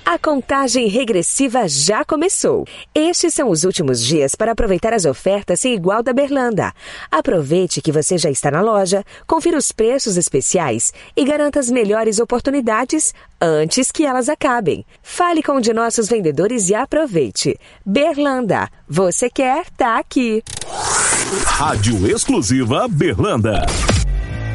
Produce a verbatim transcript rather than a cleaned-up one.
A contagem regressiva já começou. Estes são os últimos dias para aproveitar as ofertas sem igual da Berlanda. Aproveite que você já está na loja, confira os preços especiais e garanta as melhores oportunidades antes que elas acabem. Fale com um de nossos vendedores e aproveite. Berlanda, você quer, tá aqui. Rádio Exclusiva Berlanda.